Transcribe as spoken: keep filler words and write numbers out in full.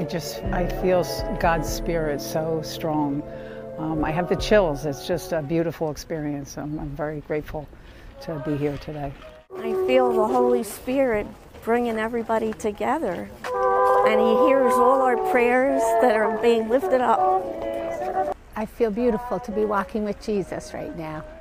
I just, I feel God's Spirit so strong. Um, I have the chills. It's just a beautiful experience. I'm, I'm very grateful to be here today. I feel the Holy Spirit bringing everybody together, and He hears all our prayers that are being lifted up. I feel beautiful to be walking with Jesus right now.